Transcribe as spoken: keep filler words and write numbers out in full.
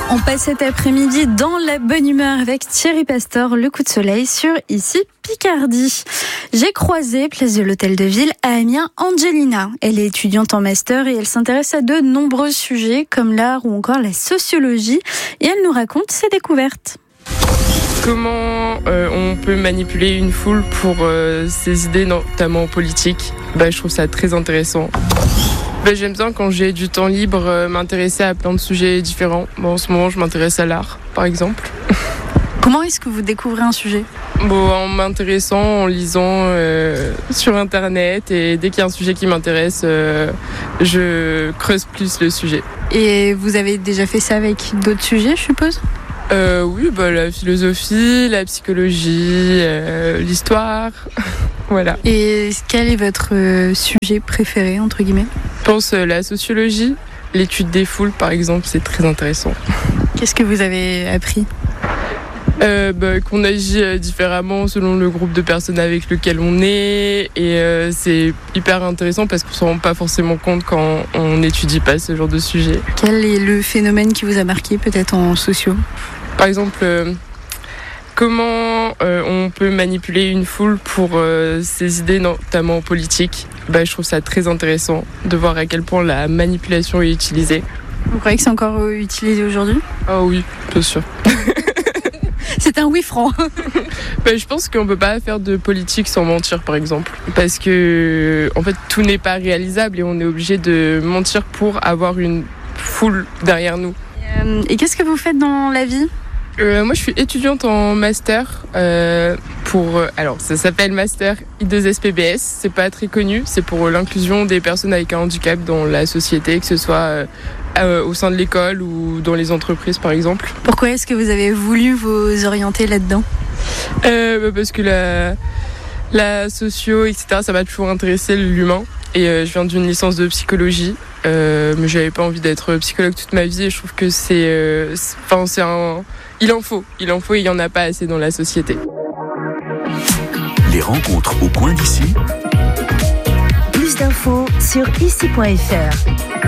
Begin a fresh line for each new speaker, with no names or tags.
On passe cet après-midi dans la bonne humeur avec Thierry Pastor, le coup de soleil sur Ici Picardie. J'ai croisé, place de l'Hôtel de Ville, à Amiens, Angelina. Elle est étudiante en master et elle s'intéresse à de nombreux sujets comme l'art ou encore la sociologie. Et elle nous raconte ses découvertes.
Comment euh, on peut manipuler une foule pour euh, ses idées, notamment politiques. Bah, je trouve ça très intéressant. Bah, j'aime bien quand j'ai du temps libre euh, m'intéresser à plein de sujets différents. Bon, en ce moment, je m'intéresse à l'art, par exemple.
Comment est-ce que vous découvrez un sujet ?
Bon, en m'intéressant, en lisant euh, sur Internet, et dès qu'il y a un sujet qui m'intéresse, euh, je creuse plus le sujet.
Et vous avez déjà fait ça avec d'autres sujets, je suppose ?
Euh, oui, bah, la philosophie, la psychologie, euh, l'histoire, voilà.
Et quel est votre euh, sujet préféré, entre guillemets ?
Je pense euh, la sociologie, l'étude des foules, par exemple, c'est très intéressant.
Qu'est-ce que vous avez appris ?
Euh, bah, qu'on agit euh, différemment selon le groupe de personnes avec lequel on est, et euh, c'est hyper intéressant parce qu'on ne se rend pas forcément compte quand on n'étudie pas ce genre de sujet.
Quel est le phénomène qui vous a marqué, peut-être en sociaux ?
Par exemple, euh, comment euh, on peut manipuler une foule pour euh, ses idées, notamment politiques. Bah, je trouve ça très intéressant de voir à quel point la manipulation est utilisée.
Vous croyez que c'est encore euh, utilisé aujourd'hui ?
Ah oui, bien sûr.
C'est un oui franc.
bah, je pense qu'on ne peut pas faire de politique sans mentir, par exemple. Parce que, en fait, tout n'est pas réalisable et on est obligé de mentir pour avoir une foule derrière nous.
Et, euh, et qu'est-ce que vous faites dans la vie ?
Euh, moi, je suis étudiante en master euh, pour... Euh, alors, ça s'appelle Master I deux S P B S. C'est pas très connu. C'est pour euh, l'inclusion des personnes avec un handicap dans la société, que ce soit euh, euh, au sein de l'école ou dans les entreprises, par exemple.
Pourquoi est-ce que vous avez voulu vous orienter là-dedans ?
euh, bah, Parce que la, la socio, et cetera, ça m'a toujours intéressé, l'humain. Et euh, je viens d'une licence de psychologie. Euh, mais j'avais pas envie d'être psychologue toute ma vie. Et je trouve que c'est... Euh, c'est, c'est un... Il en faut, il en faut et il n'y en a pas assez dans la société.
Les rencontres au coin d'ici.
Plus d'infos sur ici point f r.